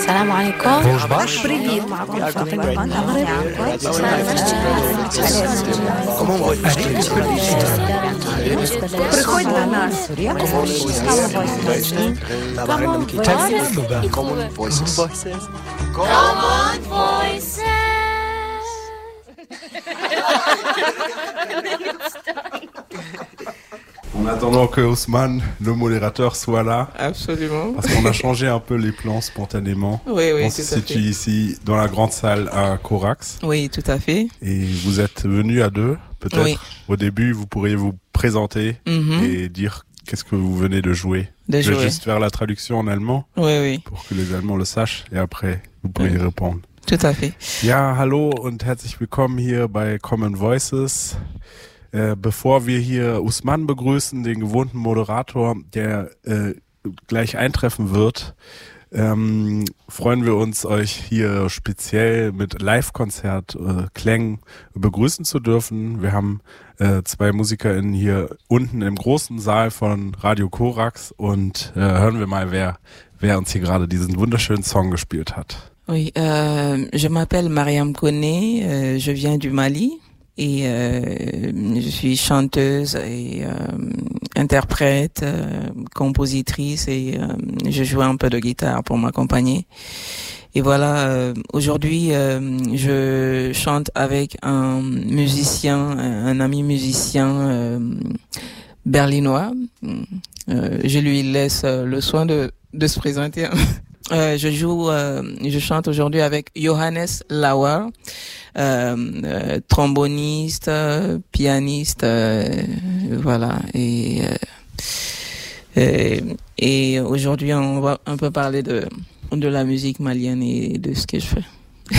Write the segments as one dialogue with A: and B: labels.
A: السلام عليكم.
B: Bonjour.
C: Привіт, معكم فاطمة بن Приходь до нас.
B: Common Voices.
D: En attendant que Ousmane, le modérateur, soit là,
E: Absolument.
D: parce qu'on a changé un peu les plans spontanément.
E: Oui,
D: On
E: tout
D: se
E: à
D: situe
E: fait.
D: ici dans la grande salle à Corax
E: Oui, tout à fait.
D: et vous êtes venus à deux, peut-être.
E: Oui.
D: Au début, vous pourriez vous présenter
E: Mhm.
D: et dire qu'est-ce que vous venez de jouer.
E: De
D: Je vais
E: jouer.
D: juste faire la traduction en allemand
E: Oui, oui,
D: pour que les Allemands le sachent et après, vous pourrez y répondre.
E: tout à fait.
D: Ja, hallo und herzlich willkommen hier bei Common Voices. Bevor wir hier Usman begrüßen, den gewohnten Moderator, der gleich eintreffen wird, freuen wir uns, euch hier speziell mit Live-Konzert Klängen begrüßen zu dürfen. Wir haben zwei MusikerInnen hier unten im großen Saal von Radio Corax und hören wir mal, wer uns hier gerade diesen wunderschönen Song gespielt hat.
E: Oui, je m'appelle Mariam Koné, je viens du Mali et je suis chanteuse et interprète, compositrice et je joue un peu de guitare pour m'accompagner. Et voilà, aujourd'hui, je chante avec un musicien, un ami musicien berlinois. Je lui laisse le soin de se présenter. Je chante aujourd'hui avec Johannes Lauer, tromboniste, pianiste, voilà. Et aujourd'hui, on va un peu parler de la musique malienne et de ce que je fais.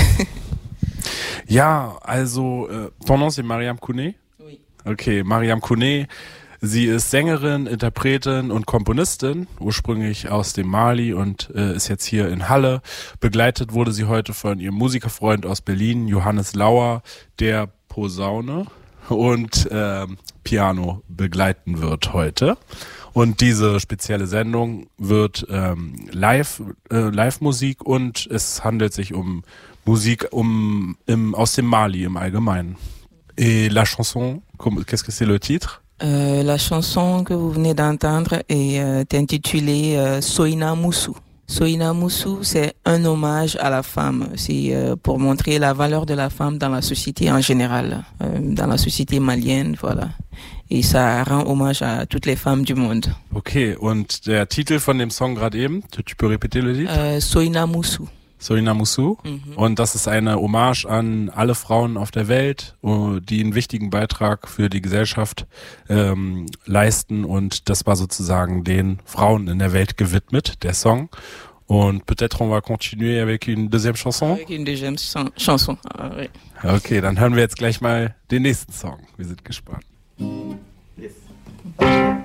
D: Ja, also, ton nom c'est Mariam Koné?
E: Oui.
D: Okay, Mariam Koné. Sie ist Sängerin, Interpretin und Komponistin, ursprünglich aus dem Mali und ist jetzt hier in Halle. Begleitet wurde sie heute von ihrem Musikerfreund aus Berlin, Johannes Lauer, der Posaune und Piano begleiten wird heute. Und diese spezielle Sendung wird Live-Musik und es handelt sich um Musik aus dem Mali im Allgemeinen. Et la chanson, qu'est-ce que c'est le titre?
E: La chanson que vous venez d'entendre est intitulée Soina Moussou. Soina Moussou, c'est un hommage à la femme. C'est pour montrer la valeur de la femme dans la société en général, dans la société malienne, voilà. Et ça rend hommage à toutes les femmes du monde.
D: Okay, und der Titel von dem Song gerade eben, tu peux répéter le titre?
E: Soina Moussou.
D: Soina Moussou.
E: Mhm.
D: Und das ist eine Hommage an alle Frauen auf der Welt, die einen wichtigen Beitrag für die Gesellschaft leisten. Und das war sozusagen den Frauen in der Welt gewidmet, der Song. Und peut-être on va continuer avec une deuxième chanson?
E: Avec une deuxième chanson. Ah, oui.
D: Okay, dann hören wir jetzt gleich mal den nächsten Song. Wir sind gespannt.